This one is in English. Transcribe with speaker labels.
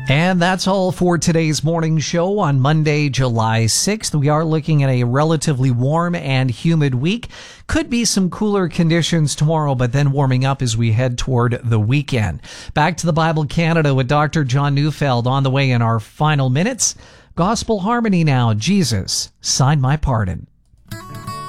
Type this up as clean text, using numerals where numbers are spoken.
Speaker 1: And that's all for today's morning show on Monday, July 6th. We are looking at a relatively warm and humid week. Could be some cooler conditions tomorrow, but then warming up as we head toward the weekend. Back to the Bible Canada with Dr. John Neufeld on the way in our final minutes. Gospel Harmony now. Jesus, sign my pardon.